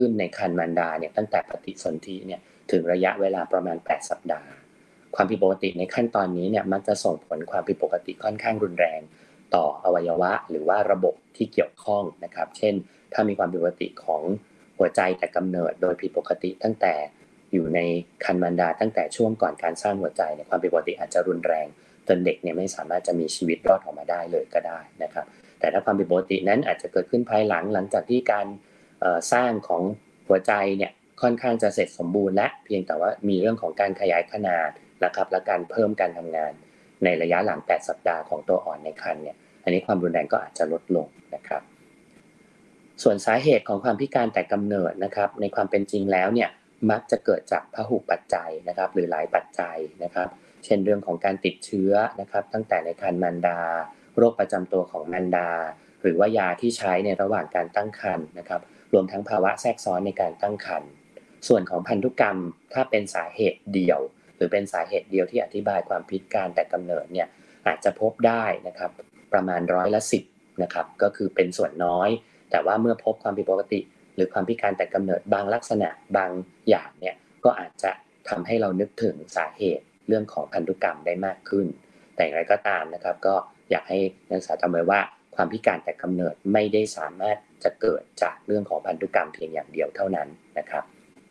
ขึ้นในครรภ์มารดาเนี่ยตั้งแต่ปฏิสนธิเนี่ยถึงระยะเวลาประมาณ8สัปดาห์ความผิดปกติในขั้นตอนนี้เนี่ยมักจะส่งผลความผิดปกติค่อนข้างรุนแรงต่ออวัยวะหรือว่าระบบที่เกี่ยวข้องนะครับเช่นถ้ามีความผิดปกติของหัวใจแต่กำเนิดโดยผิดปกติตั้งแต่อยู่ในครรภ์มารดาตั้งแต่ช่วงก่อนการสร้างหัวใจเนี่ยความผิดปกติอาจจะรุนแรงจนเด็กเนี่ยไม่สามารถจะมีชีวิตรอดออกมาได้เลยก็ได้นะครับแต่ถ้าความผิดปกตินั้นอาจจะเกิดขึ้นภายหลังจากที่การสร้างของหัวใจเนี่ยค่อนข้างจะเสร็จสมบูรณ์และเพียงแต่ว่ามีเรื่องของการขยายขนาดนะครับและการเพิ่มการทำงานในระยะหลัง8สัปดาห์ของตัวอ่อนในครรภ์เนี่ยอันนี้ความรุนแรงก็อาจจะลดลงนะครับส่วนสาเหตุของความพิการแต่กำเนิดนะครับในความเป็นจริงแล้วเนี่ยมักจะเกิดจากพหุปัจจัยนะครับหรือหลายปัจจัยนะครับเช่นเรื่องของการติดเชื้อนะครับตั้งแต่ในครรภ์มารดาโรคประจำตัวของมารดาหรือว่ายาที่ใช้ในระหว่างการตั้งครรภ์นะครับรวมทั้งภาวะแทรกซ้อนในการตั้งครรภ์ส่วนของพันธุกรรมถ้าเป็นสาเหตุเดียวหรือเป็นสาเหตุเดียวที่อธิบายความพิการแต่กำเนิดเนี่ยอาจจะพบได้นะครับประมาณ10%นะครับก็คือเป็นส่วนน้อยแต่ว่าเมื่อพบความผิดปกติหรือความพิการแต่กำเนิดบางลักษณะบางอย่างเนี่ยก็อาจจะทำให้เรานึกถึงสาเหตุเรื่องของพันธุกรรมได้มากขึ้นแต่อย่างไรก็ตามนะครับก็อยากให้นักศึกษาจำไว้ว่าความพิการแต่กำเนิดไม่ได้สามารถจะเกิดจากเรื่องของพันธุกรรมเพียงอย่างเดียวเท่านั้นนะครับ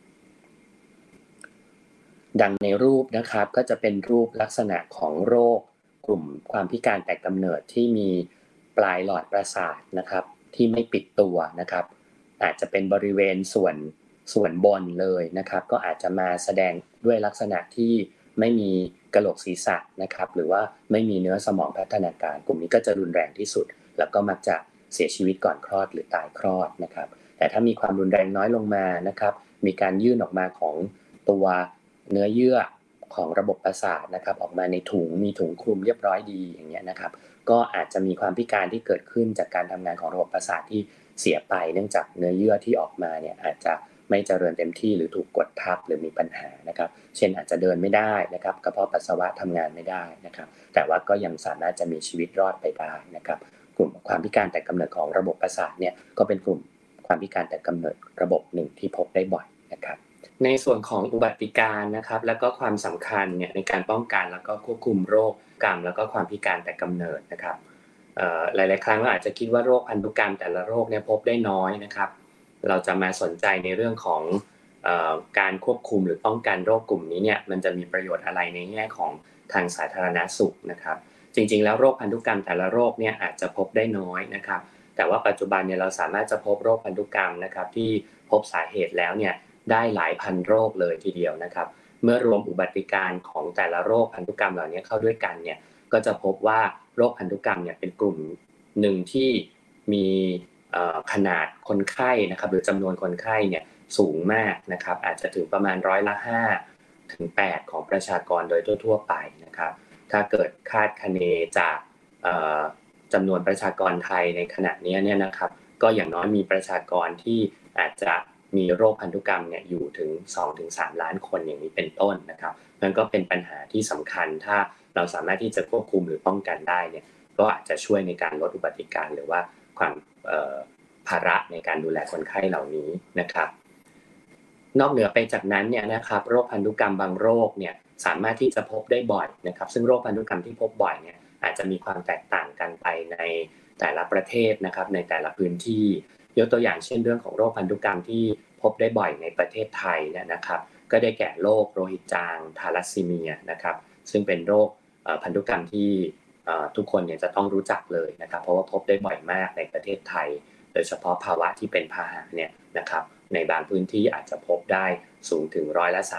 ดังในรูปนะครับก็จะเป็นรูปลักษณะของโรคกลุ่มความพิการแต่กำเนิดที่มีปลายหลอดประสาทนะครับที่ไม่ปิดตัวนะครับอาจจะเป็นบริเวณส่วนบนเลยนะครับก็อาจจะมาแสดงด้วยลักษณะที่ไม่มีกะโหลกศีรษะนะครับหรือว่าไม่มีเนื้อสมองพัฒนาการกลุ่มนี้ก็จะรุนแรงที่สุดแล้วก็มักจะเสียชีวิตก่อนคลอดหรือตายคลอดนะครับแต่ถ้ามีความรุนแรงน้อยลงมานะครับมีการยื่นออกมาของตัวเนื้อเยื่อของระบบประสาทนะครับออกมาในถุงมีถุงคลุมเรียบร้อยดีอย่างเงี้ยนะครับก็อาจจะมีความพิการที่เกิดขึ้นจากการทำงานของระบบประสาทที่เสียไปเนื่องจากเนื้อเยื่อที่ออกมาเนี่ยอาจจะไม่เจริญเต็มที่หรือถูกกดทับหรือมีปัญหานะครับเช่นอาจจะเดินไม่ได้นะครับกระเพาะปัสสาวะทำงานไม่ได้นะครับแต่ว่าก็ยังสามารถจะมีชีวิตรอดไปได้นะครับกลุ่มความพิการแต่กำเนิดของระบบประสาทเนี่ยก็เป็นกลุ่มความพิการแต่กำเนิดระบบหนึ่งที่พบได้บ่อยนะครับในส่วนของอุบัติการนะครับแล้วก็ความสำคัญเนี่ยในการป้องกันแล้วก็ควบคุมโรคกรรมแล้วก็ความพิการแต่กำเนิดนะครับหลายๆครั้งเราอาจจะคิดว่าโรคพันธุกรรมแต่ละโรคเนี่ยพบได้น้อยนะครับเราจะมาสนใจในเรื่องของการควบคุมหรือป้องกันโรคกลุ่มนี้เนี่ยมันจะมีประโยชน์อะไรในแง่ของทางสาธารณสุขนะครับจริงๆแล้วโรคพันธุกรรมแต่ละโรคเนี่ยอาจจะพบได้น้อยนะครับแต่ว่าปัจจุบันเนี่ยเราสามารถจะพบโรคพันธุกรรมนะครับที่พบสาเหตุแล้วเนี่ยได้หลายพันโรคเลยทีเดียวนะครับเมื่อรวมอุบัติการของแต่ละโรคพันธุกรรมเหล่านี้เข้าด้วยกันเนี่ยก็จะพบว่าโรคพันธุกรรมเนี่ยเป็นกลุ่มหนึ่งที่มีขนาดคนไข้นะครับหรือจำนวนคนไข้เนี่ยสูงมากนะครับอาจจะถึงประมาณ5%ถึง8%ของประชากรโดยทั่วๆไปนะครับถ้าเกิดคาดคะเนจากจำนวนประชากรไทยในขณะนี้เนี่ยนะครับก็อย่างน้อยมีประชากรที่อาจจะมีโรคพันธุกรรมเนี่ยอยู่ถึง 2-3 ล้านคนอย่างนี้เป็นต้นนะครับนั่นก็เป็นปัญหาที่สำคัญถ้าเราสามารถที่จะควบคุมหรือป้องกันได้เนี่ยก็อาจจะช่วยในการลดอุบัติการหรือว่าความภาระในการดูแลคนไข้เหล่านี้นะครับนอกเหนือไปจากนั้นเนี่ยนะครับโรคพันธุกรรมบางโรคเนี่ยสามารถที่จะพบได้บ่อยนะครับซึ่งโรคพันธุกรรมที่พบบ่อยเนี่ยอาจจะมีความแตกต่างกันไปในแต่ละประเทศนะครับในแต่ละพื้นที่ยกตัวอย่างเช่นเรื่องของโรคพันธุกรรมที่พบได้บ่อยในประเทศไทยเนี่ยนะครับก็ได้แก่โรคโลหิตจางทาลัสซีเมียนะครับซึ่งเป็นโรคพันธุกรรมที่ทุกคนเนี่ยจะต้องรู้จักเลยนะครับเพราะว่าพบได้บ่อยมากในประเทศไทยโดยเฉพาะภาวะที่เป็นพาหะเนี่ยนะครับในบางพื้นที่อาจจะพบได้สูงถึง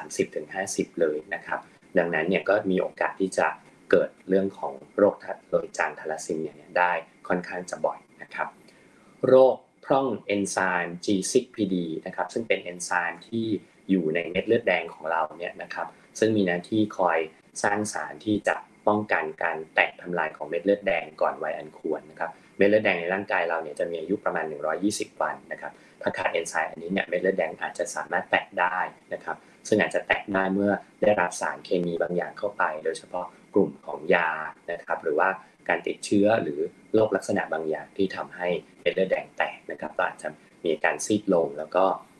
30-50%เลยนะครับดังนั้นเนี่ยก็มีโอกาสที่จะเกิดเรื่องของโรคโลหิตจางทาลัสซีเมียเนี่ยได้ค่อนข้างจะบ่อยนะครับโรคพร่องเอนไซม์ G6PD นะครับซึ่งเป็นเอนไซม์ที่อยู่ในเม็ดเลือดแดงของเราเนี่ยนะครับซึ่งมีหน้าที่คอยสร้างสารที่จะป้องกันการแตกทำลายของเม็ดเลือดแดงก่อนวัยอันควรนะครับเม็ดเลือดแดงในร่างกายเราเนี่ยจะมีอายุประมาณ120 วันนะครับถ้าขาดเอนไซม์อันนี้เนี่ยเม็ดเลือดแดงอาจจะสามารถแตกได้นะครับซึ่งอาจจะแตกได้เมื่อได้รับสารเคมีบางอย่างเข้าไปโดยเฉพาะกลุ่มของยานะครับหรือว่าการติดเชื้อหรือโรคลักษณะบางอย่างที่ทำให้เม็ดเลือดแดงแตกนะครับก็อาจจะมีการซีดลงแล้วก็